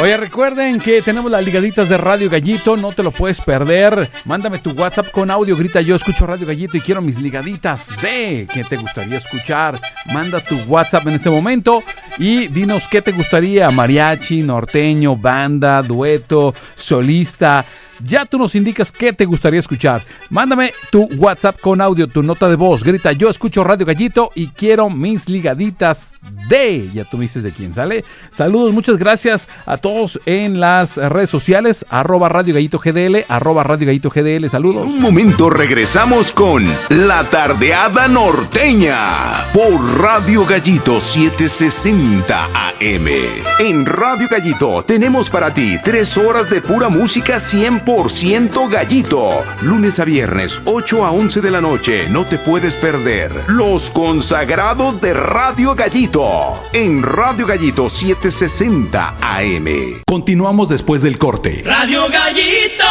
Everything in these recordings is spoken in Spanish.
Oye, recuerden que tenemos las ligaditas de Radio Gallito, no te lo puedes perder. Mándame tu WhatsApp con audio, grita yo escucho Radio Gallito y quiero mis ligaditas de qué te gustaría escuchar. Manda tu WhatsApp en este momento y dinos qué te gustaría, mariachi, norteño, banda, dueto, solista. Ya tú nos indicas qué te gustaría escuchar. Mándame tu WhatsApp con audio, tu nota de voz. Grita, yo escucho Radio Gallito y quiero mis ligaditas de... Ya tú me dices de quién, ¿sale? Saludos, muchas gracias a todos en las redes sociales. @Radio Gallito GDL, @Radio Gallito GDL. Saludos. En un momento regresamos con La Tardeada Norteña por Radio Gallito 760 AM. En Radio Gallito tenemos para ti 3 horas de pura música 100% Gallito. Lunes a viernes, 8 a 11 de la noche. No te puedes perder Los Consagrados de Radio Gallito. En Radio Gallito 760 AM. Continuamos después del corte. Radio Gallito.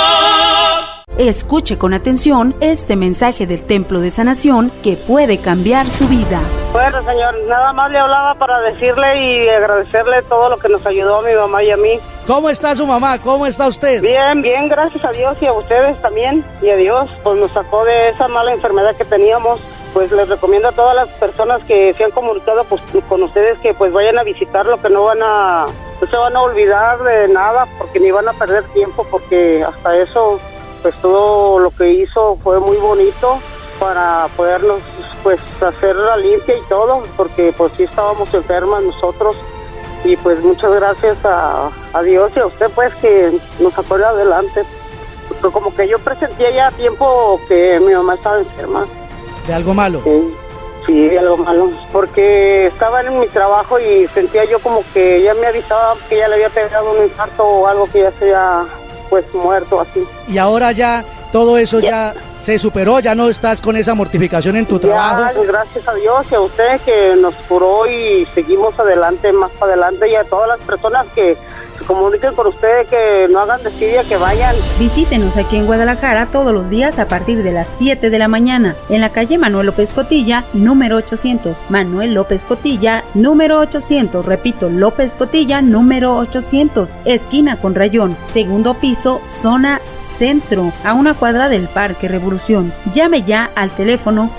Escuche con atención este mensaje del Templo de Sanación que puede cambiar su vida. Bueno, señor, nada más le hablaba para decirle y agradecerle todo lo que nos ayudó a mi mamá y a mí. ¿Cómo está su mamá? ¿Cómo está usted? Bien, bien, gracias a Dios y a ustedes también. Y a Dios, pues nos sacó de esa mala enfermedad que teníamos. Pues les recomiendo a todas las personas que se han comunicado pues, con ustedes que pues vayan a visitarlo, que no se van a olvidar de nada, porque ni van a perder tiempo, porque hasta eso, pues todo lo que hizo fue muy bonito para podernos pues hacer la limpia y todo, porque pues sí estábamos enfermas nosotros. Y pues muchas gracias a Dios y a usted pues que nos sacó adelante. Porque como que yo presentía ya tiempo que mi mamá estaba enferma. ¿De algo malo? Sí, de algo malo. Porque estaba en mi trabajo y sentía yo como que ya me avisaba que ya le había pegado un infarto o algo, que ya se había pues muerto así. Y ahora ya todo eso ya se superó, ya no estás con esa mortificación en tu trabajo. Gracias a Dios y a usted que nos curó y seguimos adelante, más para adelante, y a todas las personas que se comuniquen con ustedes, que no hagan desidia, que vayan. Visítenos aquí en Guadalajara todos los días a partir de las 7 de la mañana en la calle Manuel López Cotilla, número 800. Manuel López Cotilla, número 800. Repito, López Cotilla, número 800. Esquina con Rayón, segundo piso, zona centro, a una cuadra del Parque Revolución. Llame ya al teléfono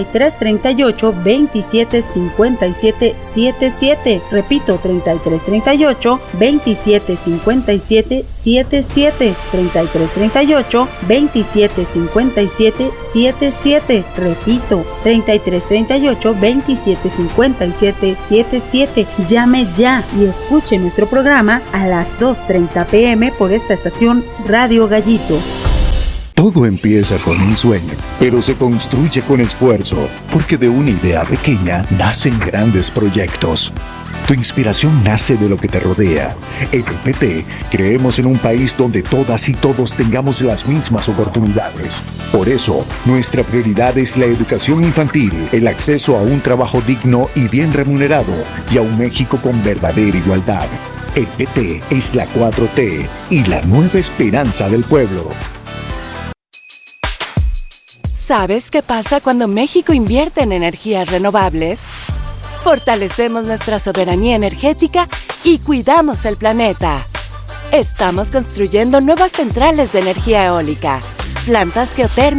3338 27 57 77. Repito, 3338 27 57 77. 3338 27 57 77. Repito, 3338 27 57 77. Llame ya y escuche nuestro programa a las 2:30 p.m. por esta estación Radio Gallito. Todo empieza con un sueño, pero se construye con esfuerzo, porque de una idea pequeña nacen grandes proyectos. Tu inspiración nace de lo que te rodea. En el PT creemos en un país donde todas y todos tengamos las mismas oportunidades. Por eso, nuestra prioridad es la educación infantil, el acceso a un trabajo digno y bien remunerado, y a un México con verdadera igualdad. El PT es la 4T y la nueva esperanza del pueblo. ¿Sabes qué pasa cuando México invierte en energías renovables? Fortalecemos nuestra soberanía energética y cuidamos el planeta. Estamos construyendo nuevas centrales de energía eólica, plantas geotérmicas,